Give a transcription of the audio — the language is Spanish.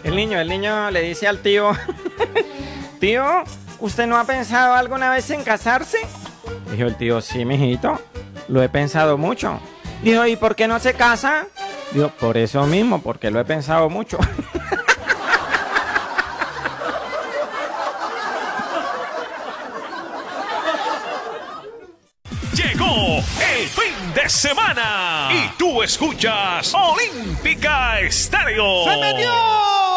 El niño le dice al tío, tío, ¿usted no ha pensado alguna vez en casarse? Dijo el tío, sí, mijito, lo he pensado mucho. Dijo, ¿y por qué no se casa? Dijo, por eso mismo, porque lo he pensado mucho. Llegó el fin de semana y tú escuchas Olímpica Estéreo. ¡Se metió!